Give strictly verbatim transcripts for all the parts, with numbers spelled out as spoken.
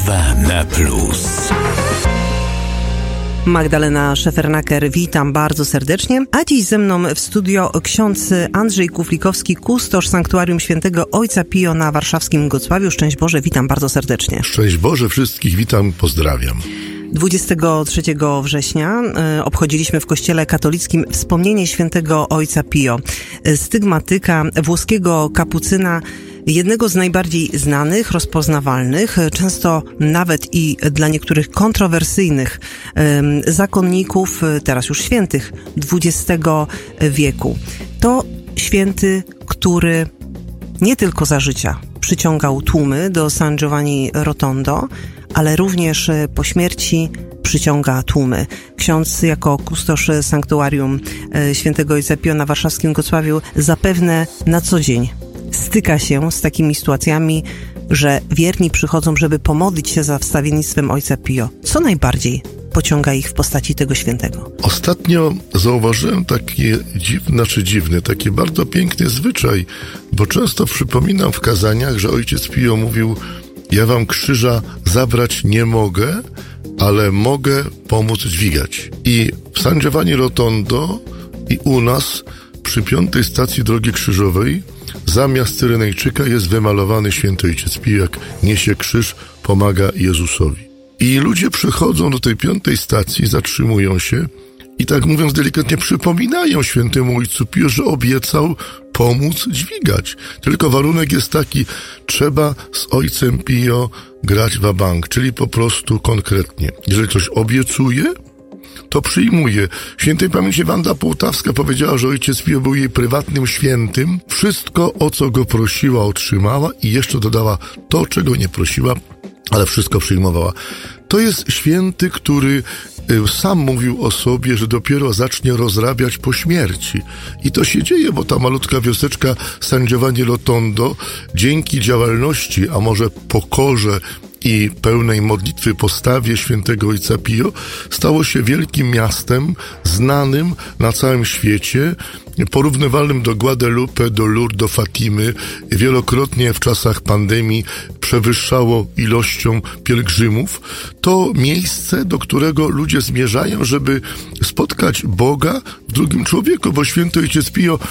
R M F Plus. Magdalena Szefernaker, witam bardzo serdecznie. A dziś ze mną w studio ksiądz Andrzej Kuflikowski, kustosz Sanktuarium Świętego Ojca Pio na warszawskim Gocławiu. Szczęść Boże, witam bardzo serdecznie. Szczęść Boże wszystkich, witam, pozdrawiam. dwudziestego trzeciego września y, obchodziliśmy w Kościele katolickim wspomnienie Świętego Ojca Pio, stygmatyka, włoskiego kapucyna, jednego z najbardziej znanych, rozpoznawalnych, często nawet i dla niektórych kontrowersyjnych y, zakonników, teraz już świętych, dwudziestego wieku. To święty, który nie tylko za życia przyciągał tłumy do San Giovanni Rotondo, ale również po śmierci przyciąga tłumy. Ksiądz jako kustosz Sanktuarium Świętego Ojca Pio na warszawskim Gocławiu zapewne na co dzień styka się z takimi sytuacjami, że wierni przychodzą, żeby pomodlić się za wstawiennictwem Ojca Pio. Co najbardziej pociąga ich w postaci tego świętego? Ostatnio zauważyłem taki dziwny, znaczy dziwny, taki bardzo piękny zwyczaj, bo często przypominam w kazaniach, że Ojciec Pio mówił: ja wam krzyża zabrać nie mogę, ale mogę pomóc dźwigać. I w San Giovanni Rotondo i u nas przy piątej stacji Drogi Krzyżowej zamiast Cyrenejczyka jest wymalowany Święty Ojciec Pio, jak niesie krzyż, pomaga Jezusowi. I ludzie przychodzą do tej piątej stacji, zatrzymują się i tak mówiąc delikatnie przypominają Świętemu Ojcu Pio, że obiecał pomóc dźwigać. Tylko warunek jest taki: trzeba z Ojcem Pio grać wa bank, czyli po prostu konkretnie. Jeżeli ktoś obiecuje, to przyjmuje. Świętej pamięci Wanda Połtawska powiedziała, że Ojciec Pio był jej prywatnym świętym. Wszystko, o co go prosiła, otrzymała i jeszcze dodała to, czego nie prosiła, ale wszystko przyjmowała. To jest święty, który sam mówił o sobie, że dopiero zacznie rozrabiać po śmierci. I to się dzieje, bo ta malutka wioseczka San Giovanni Rotondo dzięki działalności, a może pokorze i pełnej modlitwy postawie Świętego Ojca Pio stało się wielkim miastem, znanym na całym świecie, porównywalnym do Guadalupe, do Lourdes, do Fatimy. Wielokrotnie w czasach pandemii przewyższało ilością pielgrzymów. To miejsce, do którego ludzie zmierzają, żeby spotkać Boga w drugim człowieku, bo Święty Ojciec Pio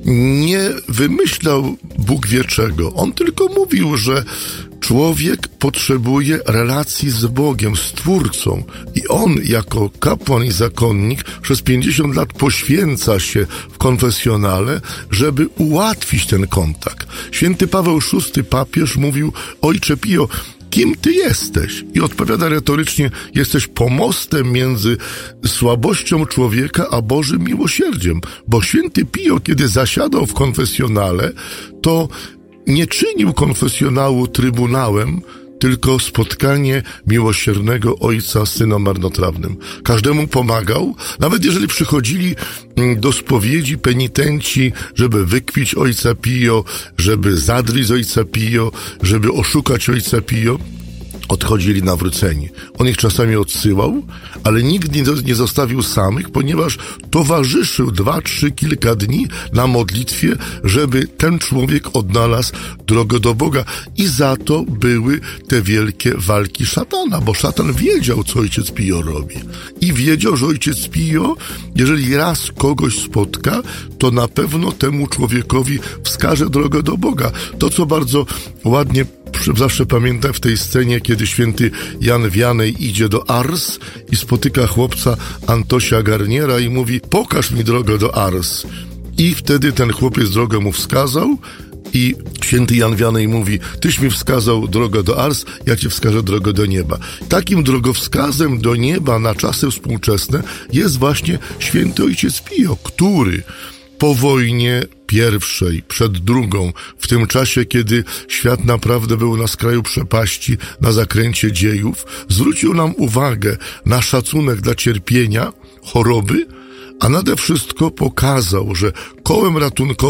nie wymyślał Bóg wie czego. On tylko mówił, że człowiek potrzebuje relacji z Bogiem, z Twórcą. I on jako kapłan i zakonnik przez pięćdziesiąt lat poświęca się w konfesjonale, żeby ułatwić ten kontakt. Święty Paweł szósty, papież, mówił: Ojcze Pio, kim ty jesteś? I odpowiada retorycznie: jesteś pomostem między słabością człowieka a Bożym miłosierdziem. Bo Święty Pio, kiedy zasiadał w konfesjonale, to nie czynił konfesjonału trybunałem, tylko spotkanie miłosiernego Ojca z Synem marnotrawnym. Każdemu pomagał, nawet jeżeli przychodzili do spowiedzi penitenci, żeby wykpić Ojca Pio, żeby zadryć z Ojca Pio, żeby oszukać Ojca Pio, odchodzili nawróceni. On ich czasami odsyłał, ale nigdy nie zostawił samych, ponieważ towarzyszył dwa, trzy, kilka dni na modlitwie, żeby ten człowiek odnalazł drogę do Boga. I za to były te wielkie walki szatana, bo szatan wiedział, co Ojciec Pio robi. I wiedział, że Ojciec Pio, jeżeli raz kogoś spotka, to na pewno temu człowiekowi wskaże drogę do Boga. To, co bardzo ładnie zawsze pamiętam w tej scenie, kiedy święty Jan Wianej idzie do Ars i spotyka chłopca Antosia Garniera i mówi: pokaż mi drogę do Ars. I wtedy ten chłopiec drogę mu wskazał i święty Jan Wianej mówi: tyś mi wskazał drogę do Ars, ja ci wskażę drogę do nieba. Takim drogowskazem do nieba na czasy współczesne jest właśnie Święty Ojciec Pio, który po wojnie pierwszej, przed drugą, w tym czasie, kiedy świat naprawdę był na skraju przepaści, na zakręcie dziejów, zwrócił nam uwagę na szacunek dla cierpienia, choroby, a nade wszystko pokazał, że kołem ratunkowym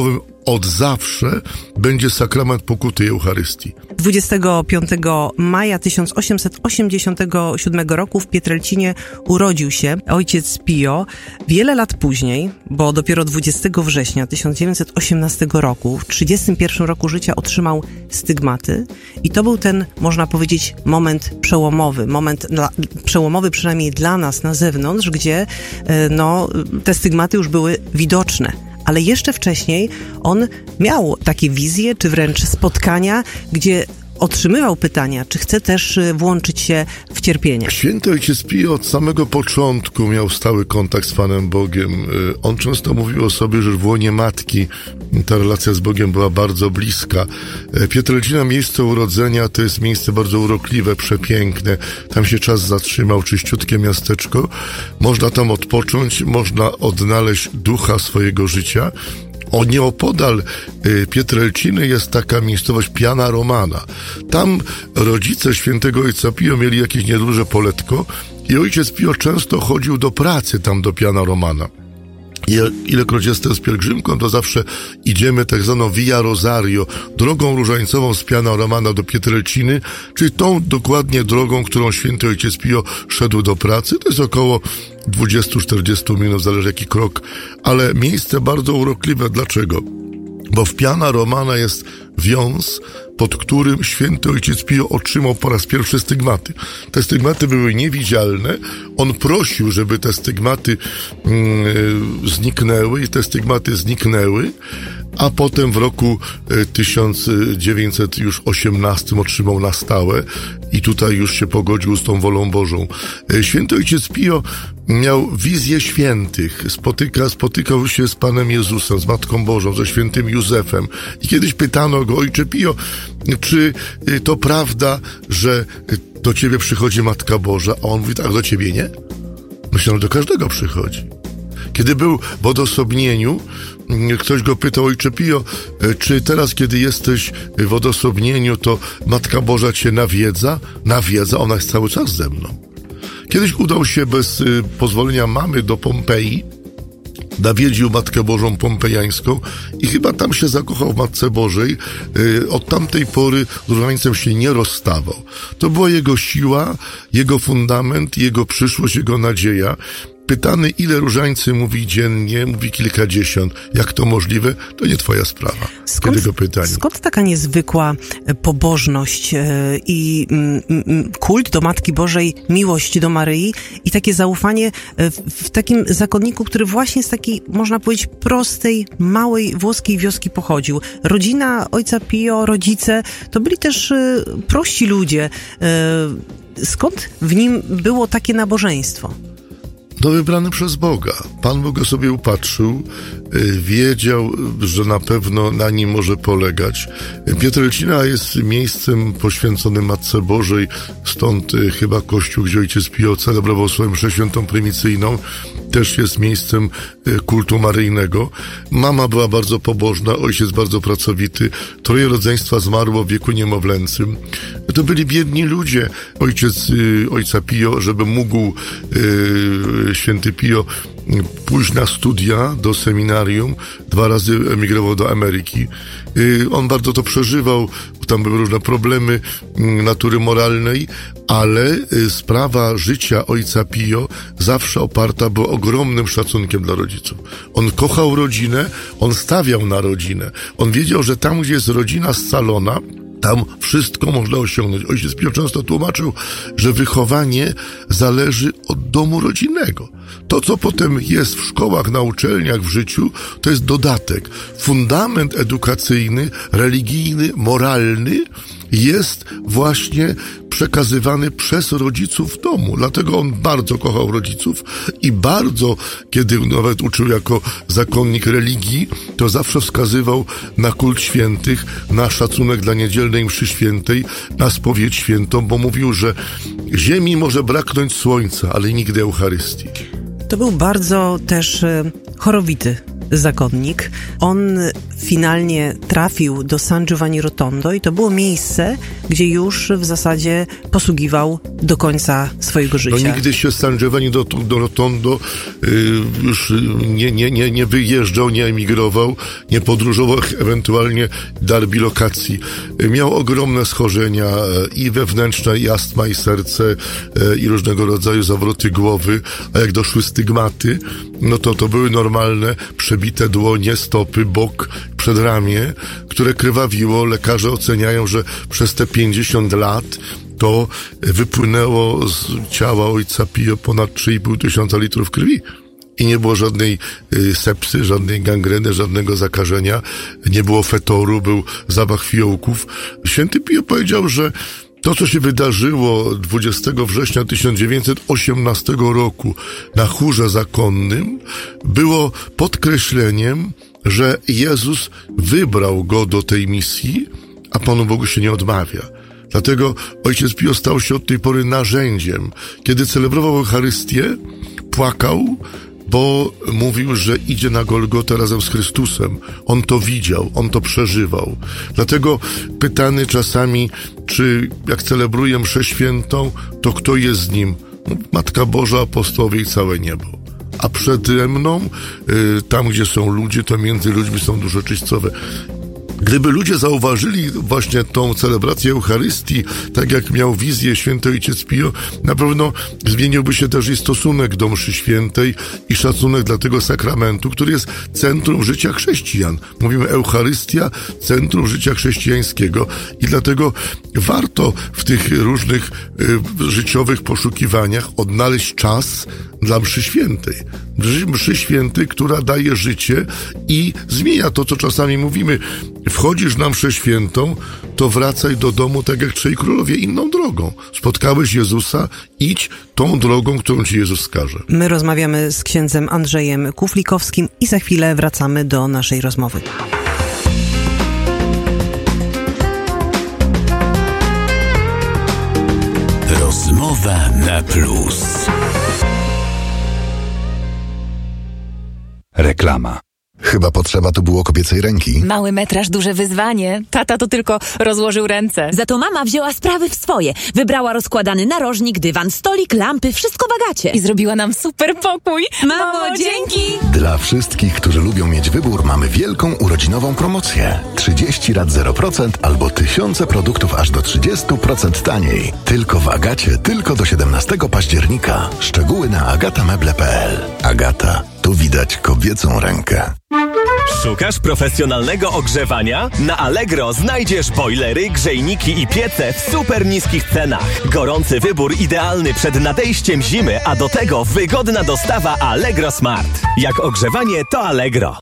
od zawsze będzie sakrament pokuty i Eucharystii. dwudziestego piątego maja tysiąc osiemset osiemdziesiątego siódmego roku w Pietrelcinie urodził się ojciec Pio. Wiele lat później, bo dopiero dwudziestego września tysiąc dziewięćset osiemnastego roku, w trzydziestym pierwszym roku życia otrzymał stygmaty i to był ten, można powiedzieć, moment przełomowy, moment dla, przełomowy przynajmniej dla nas na zewnątrz, gdzie no, te stygmaty już były widoczne. Ale jeszcze wcześniej on miał takie wizje, czy wręcz spotkania, gdzie otrzymywał pytania, czy chce też włączyć się w cierpienie. Święty ojciec Pio od samego początku miał stały kontakt z Panem Bogiem. On często mówił o sobie, że w łonie matki ta relacja z Bogiem była bardzo bliska. Pietrelcina, miejsce urodzenia, to jest miejsce bardzo urokliwe, przepiękne. Tam się czas zatrzymał, czyściutkie miasteczko. Można tam odpocząć, można odnaleźć ducha swojego życia. O nieopodal y, Pietrelciny jest taka miejscowość Piana Romana. Tam rodzice świętego ojca Pio mieli jakieś nieduże poletko i ojciec Pio często chodził do pracy tam do Piana Romana. I ilekroć jestem z pielgrzymką, to zawsze idziemy tak zwaną Via Rosario, drogą różańcową z Piana Romana do Pietrelciny, czyli tą dokładnie drogą, którą święty ojciec Pio szedł do pracy. To jest około dwadzieścia do czterdziestu minut, zależy jaki krok, ale miejsce bardzo urokliwe. Dlaczego? Bo w Piana Romana jest wiąz, pod którym święty ojciec Pio otrzymał po raz pierwszy stygmaty. Te stygmaty były niewidzialne. On prosił, żeby te stygmaty mm, zniknęły i te stygmaty zniknęły, a potem w roku tysiąc dziewięćset osiemnastym otrzymał na stałe i tutaj już się pogodził z tą wolą Bożą. Święty ojciec Pio miał wizję świętych, spotyka, spotykał się z Panem Jezusem, z Matką Bożą, ze świętym Józefem i kiedyś pytano go: ojcze Pio, czy to prawda, że do ciebie przychodzi Matka Boża? A on mówi: tak, do ciebie nie? Myślę, że do każdego przychodzi. Kiedy był w odosobnieniu, ktoś go pytał: ojcze Pio, czy teraz, kiedy jesteś w odosobnieniu, to Matka Boża cię nawiedza? Nawiedza, ona jest cały czas ze mną. Kiedyś udał się bez y, pozwolenia mamy do Pompeji, nawiedził Matkę Bożą pompejańską i chyba tam się zakochał w Matce Bożej. Y, od tamtej pory z różańcem się nie rozstawał. To była jego siła, jego fundament, jego przyszłość, jego nadzieja. Pytany, ile różańcy mówi dziennie, mówi kilkadziesiąt. Jak to możliwe? To nie twoja sprawa. Skąd, kiedy go pytanie. Skąd taka niezwykła pobożność i kult do Matki Bożej, miłość do Maryi i takie zaufanie w takim zakonniku, który właśnie z takiej, można powiedzieć, prostej, małej włoskiej wioski pochodził? Rodzina ojca Pio, rodzice, to byli też prości ludzie. Skąd w nim było takie nabożeństwo? No, wybrany przez Boga. Pan Bóg go sobie upatrzył, wiedział, że na pewno na nim może polegać. Pietrelcina jest miejscem poświęconym Matce Bożej, stąd chyba kościół, gdzie ojciec Pio celebrował swoją mszę świętą prymicyjną, też jest miejscem kultu maryjnego. Mama była bardzo pobożna, ojciec bardzo pracowity, troje rodzeństwa zmarło w wieku niemowlęcym. To byli biedni ludzie. Ojciec ojca Pio, żeby mógł yy, święty Pio pójść na studia do seminarium, dwa razy emigrował do Ameryki. Yy, on bardzo to przeżywał, tam były różne problemy yy, natury moralnej, ale yy, sprawa życia ojca Pio zawsze oparta była ogromnym szacunkiem dla rodziców. On kochał rodzinę, on stawiał na rodzinę. On wiedział, że tam, gdzie jest rodzina scalona, tam wszystko można osiągnąć. Ojciec Pio często tłumaczył, że wychowanie zależy od domu rodzinnego. To, co potem jest w szkołach, na uczelniach, w życiu, to jest dodatek. Fundament edukacyjny, religijny, moralny jest właśnie przekazywany przez rodziców w domu. Dlatego on bardzo kochał rodziców i bardzo, kiedy nawet uczył jako zakonnik religii, to zawsze wskazywał na kult świętych, na szacunek dla niedzielnej mszy świętej, na spowiedź świętą, bo mówił, że ziemi może braknąć słońca, ale nigdy Eucharystii. To był bardzo też chorowity zakonnik. On finalnie trafił do San Giovanni Rotondo i to było miejsce, gdzie już w zasadzie posługiwał do końca swojego życia. No nigdy się San Giovanni do, do Rotondo y, już nie, nie, nie, nie wyjeżdżał, nie emigrował, nie podróżował, ewentualnie dar bilokacji. Y, miał ogromne schorzenia y, i wewnętrzne, i astma, i serce, y, i różnego rodzaju zawroty głowy, a jak doszły stygmaty, no to to były normalne, przebite dłonie, stopy, bok, przedramię, które krwawiło. Lekarze oceniają, że przez te pięćdziesiąt lat to wypłynęło z ciała ojca Pio ponad trzy i pół tysiąca litrów krwi. I nie było żadnej y, sepsy, żadnej gangreny, żadnego zakażenia, nie było fetoru, był zapach fiołków. Święty Pio powiedział, że to, co się wydarzyło dwudziestego września tysiąc dziewięćset osiemnastego roku na chórze zakonnym, było podkreśleniem, że Jezus wybrał go do tej misji, a Panu Bogu się nie odmawia. Dlatego ojciec Pio stał się od tej pory narzędziem. Kiedy celebrował Eucharystię, płakał, bo mówił, że idzie na Golgotę razem z Chrystusem. On to widział, on to przeżywał. Dlatego pytany czasami, czy jak celebruję mszę świętą, to kto jest z nim? No, Matka Boża, apostołowie i całe niebo. A przede mną, y, tam gdzie są ludzie, to między ludźmi są dusze czyścowe. Gdyby ludzie zauważyli właśnie tą celebrację Eucharystii, tak jak miał wizję święty ojciec Pio, na pewno zmieniłby się też i stosunek do mszy świętej i szacunek dla tego sakramentu, który jest centrum życia chrześcijan. Mówimy Eucharystia, centrum życia chrześcijańskiego i dlatego warto w tych różnych y, życiowych poszukiwaniach odnaleźć czas dla mszy świętej. Mszy świętej, która daje życie i zmienia to, co czasami mówimy. Wchodzisz na mszę świętą, to wracaj do domu tak jak trzej królowie inną drogą. Spotkałeś Jezusa, idź tą drogą, którą ci Jezus wskaże. My rozmawiamy z księdzem Andrzejem Kuflikowskim i za chwilę wracamy do naszej rozmowy. Rozmowa na plus. Reklama. Chyba potrzeba tu było kobiecej ręki. Mały metraż, duże wyzwanie. Tata to tylko rozłożył ręce. Za to mama wzięła sprawy w swoje. Wybrała rozkładany narożnik, dywan, stolik, lampy, wszystko w Agacie. I zrobiła nam super pokój. Mamo, dzięki! Dla wszystkich, którzy lubią mieć wybór, mamy wielką urodzinową promocję. trzydzieści rat zero procent albo tysiące produktów aż do trzydzieści procent taniej. Tylko w Agacie, tylko do siedemnastego października. Szczegóły na agatameble kropka p l. Agata, tu widać kobiecą rękę. Szukasz profesjonalnego ogrzewania? Na Allegro znajdziesz bojlery, grzejniki i piece w super niskich cenach. Gorący wybór idealny przed nadejściem zimy, a do tego wygodna dostawa Allegro Smart. Jak ogrzewanie, to Allegro.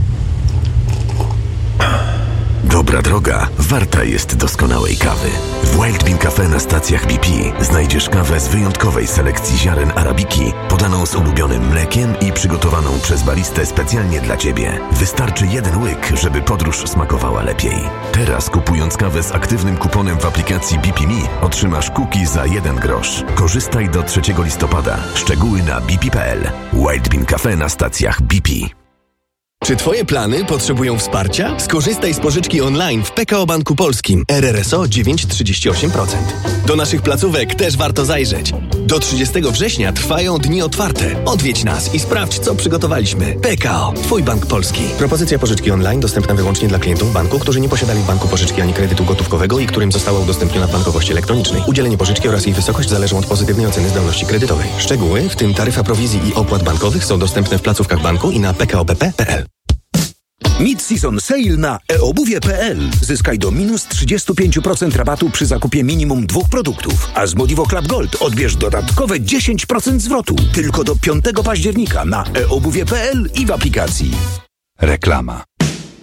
Dobra droga warta jest doskonałej kawy. W Wild Bean Cafe na stacjach B P znajdziesz kawę z wyjątkowej selekcji ziaren arabiki, podaną z ulubionym mlekiem i przygotowaną przez baristę specjalnie dla Ciebie. Wystarczy jeden łyk, żeby podróż smakowała lepiej. Teraz kupując kawę z aktywnym kuponem w aplikacji B P Me otrzymasz cookie za jeden grosz. Korzystaj do trzeciego listopada. Szczegóły na b p kropka p l. Wild Bean Cafe na stacjach B P. Czy Twoje plany potrzebują wsparcia? Skorzystaj z pożyczki online w P K O Banku Polskim. R R S O dziewięć przecinek trzydzieści osiem procent. Do naszych placówek też warto zajrzeć. Do trzydziestego września trwają dni otwarte. Odwiedź nas i sprawdź, co przygotowaliśmy. P K O. Twój bank polski. Propozycja pożyczki online dostępna wyłącznie dla klientów banku, którzy nie posiadali w banku pożyczki ani kredytu gotówkowego i którym została udostępniona w bankowości elektronicznej. Udzielenie pożyczki oraz jej wysokość zależą od pozytywnej oceny zdolności kredytowej. Szczegóły, w tym taryfa prowizji i opłat bankowych, są dostępne w placówkach banku i na p k o b p kropka p l. Mid-season sale na e obuwie kropka p l. Zyskaj do minus trzydzieści pięć procent rabatu przy zakupie minimum dwóch produktów. A z Modivo Club Gold odbierz dodatkowe dziesięć procent zwrotu. Tylko do piątego października na e obuwie kropka p l i w aplikacji. Reklama.